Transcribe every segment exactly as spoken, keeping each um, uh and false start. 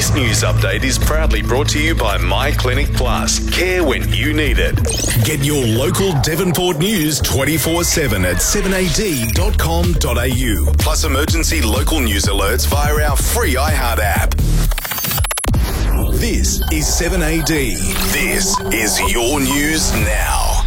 This news update is proudly brought to you by My Clinic Plus. Care when you need it. Get your local Devonport news twenty-four seven at seven a d dot com dot a u. Plus emergency local news alerts via our free iHeart app. This is seven A D. This is your news now.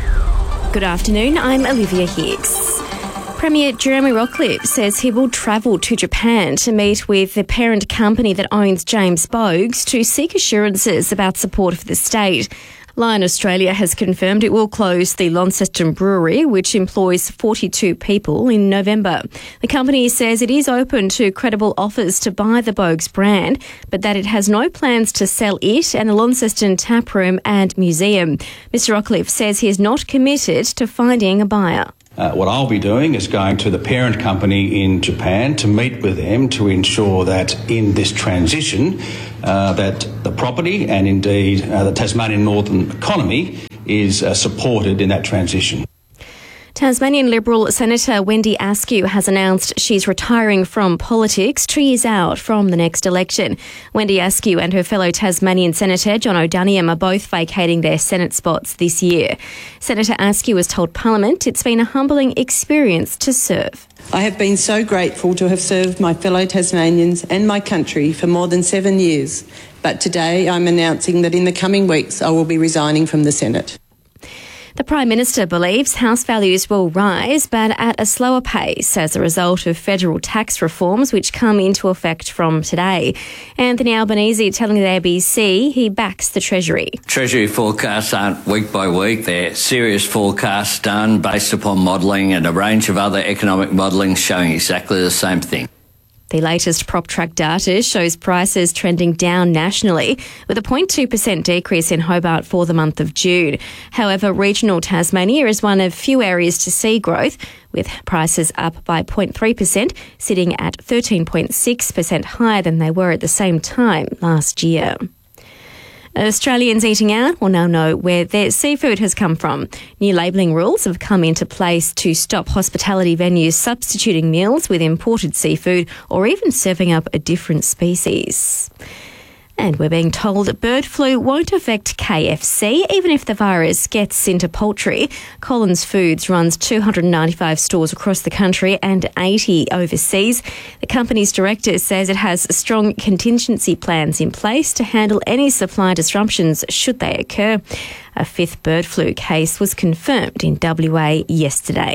Good afternoon, I'm Olivia Hicks. Premier Jeremy Rockliff says he will travel to Japan to meet with the parent company that owns James Boag's to seek assurances about support for the state. Lion Australia has confirmed it will close the Launceston Brewery, which employs forty-two people, in November. The company says it is open to credible offers to buy the Boag's brand, but that it has no plans to sell it and the Launceston taproom and museum. Mister Rockliff says he is not committed to finding a buyer. Uh, what I'll be doing is going to the parent company in Japan to meet with them to ensure that in this transition uh, that the property and indeed uh, the Tasmanian Northern economy is uh, supported in that transition. Tasmanian Liberal Senator Wendy Askew has announced she's retiring from politics two years out from the next election. Wendy Askew and her fellow Tasmanian Senator John O'Daniam are both vacating their Senate spots this year. Senator Askew has told Parliament it's been a humbling experience to serve. I have been so grateful to have served my fellow Tasmanians and my country for more than seven years, but today I'm announcing that in the coming weeks I will be resigning from the Senate. The Prime Minister believes house values will rise, but at a slower pace as a result of federal tax reforms which come into effect from today. Anthony Albanese telling the A B C he backs the Treasury. Treasury forecasts aren't week by week. They're serious forecasts done based upon modelling and a range of other economic modelling showing exactly the same thing. The latest PropTrack data shows prices trending down nationally, with a zero point two percent decrease in Hobart for the month of June. However, regional Tasmania is one of few areas to see growth, with prices up by zero point three percent, sitting at thirteen point six percent higher than they were at the same time last year. Australians eating out will now know where their seafood has come from. New labelling rules have come into place to stop hospitality venues substituting meals with imported seafood or even serving up a different species. And we're being told that bird flu won't affect K F C, even if the virus gets into poultry. Collins Foods runs two hundred ninety-five stores across the country and eighty overseas. The company's director says it has strong contingency plans in place to handle any supply disruptions should they occur. A fifth bird flu case was confirmed in W A yesterday.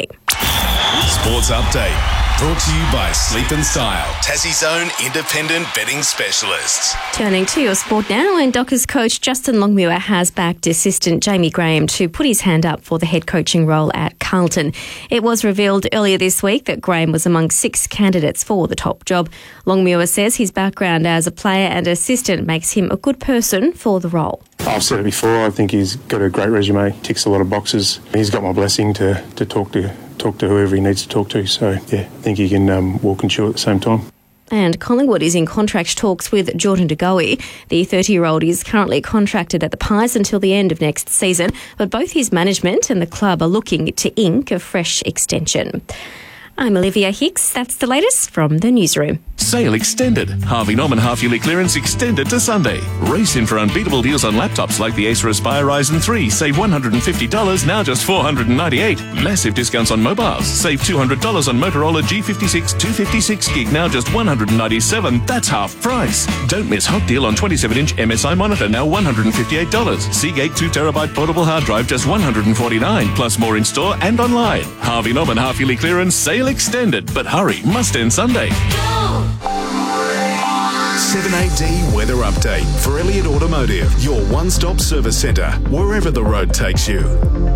Sports Update. Brought to you by Sleep and Style, Tassie's own independent betting specialists. Turning to your sport now, and Dockers coach Justin Longmuir has backed assistant Jamie Graham to put his hand up for the head coaching role at Carlton. It was revealed earlier this week that Graham was among six candidates for the top job. Longmuir says his background as a player and assistant makes him a good person for the role. I've said it before, I think he's got a great resume, ticks a lot of boxes. He's got my blessing to, to talk to talk to whoever he needs to talk to. So, yeah, I think he can um, walk and chew at the same time. And Collingwood is in contract talks with Jordan De Goey. The thirty-year-old is currently contracted at the Pies until the end of next season, but both his management and the club are looking to ink a fresh extension. I'm Olivia Hicks. That's the latest from the newsroom. Sale extended. Harvey Norman half-yearly clearance extended to Sunday. Race in for unbeatable deals on laptops like the Acer Aspire Ryzen three. Save one hundred fifty dollars, now just four hundred ninety-eight dollars. Massive discounts on mobiles. Save two hundred dollars on Motorola G fifty-six two fifty-six gig, now just one hundred ninety-seven dollars. That's half price. Don't miss hot deal on twenty-seven inch M S I monitor, now one hundred fifty-eight dollars. Seagate two terabyte portable hard drive, just one hundred forty-nine dollars. Plus more in store and online. Harvey Norman half-yearly clearance, sale extended. But hurry, must end Sunday. seven A D Weather Update for Elliott Automotive, your one-stop service centre, wherever the road takes you.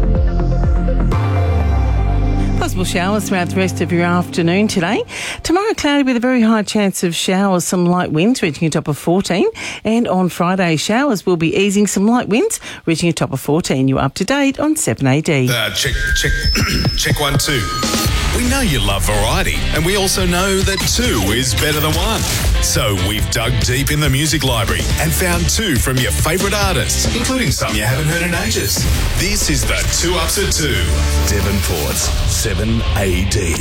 Possible showers throughout the rest of your afternoon today. Tomorrow, cloudy with a very high chance of showers, some light winds reaching a top of fourteen. And on Friday, showers will be easing, some light winds reaching a top of fourteen. You're up to date on seven A D. Uh, check, check, check one, two. We know you love variety, and we also know that two is better than one. So we've dug deep in the music library and found two from your favourite artists, including some you haven't heard in ages. This is the Two Ups at Two, Devonport's seven A D.